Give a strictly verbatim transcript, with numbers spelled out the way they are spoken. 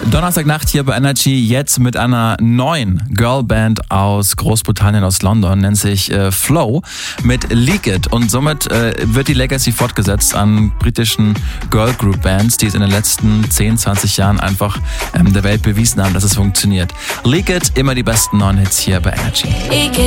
Donnerstagnacht hier bei Energy, jetzt mit einer neuen Girlband aus Großbritannien, aus London, nennt sich äh, Flow mit Leak It. Und somit äh, wird die Legacy fortgesetzt an britischen Girlgroup-Bands, die es in den letzten zehn, zwanzig Jahren einfach ähm, der Welt bewiesen haben, dass es funktioniert. Leak It, immer die besten neuen Hits hier bei Energy.